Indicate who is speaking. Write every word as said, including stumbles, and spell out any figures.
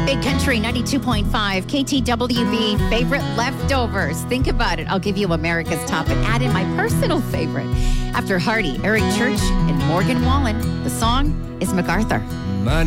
Speaker 1: Big Country ninety-two point five, K T W B, favorite leftovers. Think about it. I'll give you America's top and add in my personal favorite. After Hardy, Eric Church, and Morgan Wallen, the song is MacArthur.
Speaker 2: My